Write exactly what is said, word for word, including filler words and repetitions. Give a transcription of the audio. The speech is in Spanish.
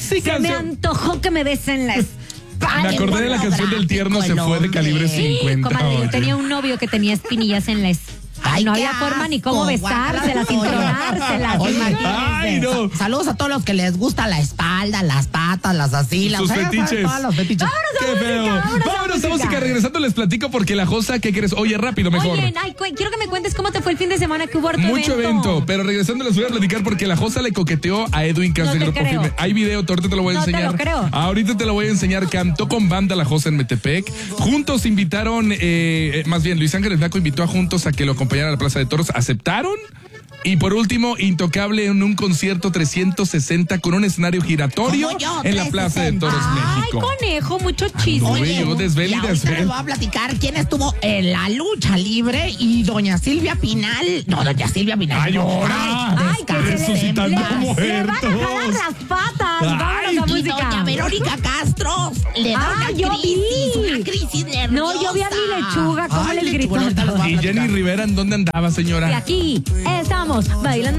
Sí, Se canción. me antojó que me besen la espalda. Me acordé de la canción del tierno se fue de calibre cincuenta. Comadre, yo Oye. tenía un novio que tenía espinillas en la espalda. Ay, no qué había forma ni asco, cómo besárselas, sin tronárselas. Oye, Ay, no. sa- Saludos a todos los que les gusta la espalda, las patas, las asilas. Sus o sea, ya fetiches. saben, todos los fetiches. Qué feo. Vámonos a música. Regresando les platico porque la Josa, ¿qué quieres? Oye, rápido, mejor. Oye, ay, cu- quiero que me cuentes cómo te fue el fin de semana que hubo harto Mucho evento, pero regresando les voy a platicar porque la Josa le coqueteó a Edwin Cass No de te Grupo creo. Firme. Hay video, ahorita te lo voy a No te enseñar. lo creo. Ahorita te lo voy a enseñar. Cantó con banda la Josa en Metepec. Juntos invitaron, eh, eh, más bien, Luis Ángeles Blanco invitó a Juntos a que lo acompañaran a la Plaza de Toros. ¿Aceptaron? Y por último, Intocable en un concierto trescientos sesenta con un escenario giratorio Como yo, en la Plaza de Toros, Ay, México. conejo, mucho chisme. Oye, yo desvelo y y ahorita desvelo. les voy a platicar quién estuvo en la lucha libre y doña Silvia Pinal. No, doña Silvia Pinal. Ay, ahora. Ay, que se le- Resucitando le- le van a muertos. jalar las patas. Ay, Vámonos a Y música. doña Verónica Castro le da Ah, una yo crisis, vi. una crisis nerviosa. No, yo vi a mi lechuga, cómo Ay, les lechuga, gritó. ahorita les voy a Y platicar. Jenny Rivera, ¿en dónde andaba, señora? Y aquí estamos bailando.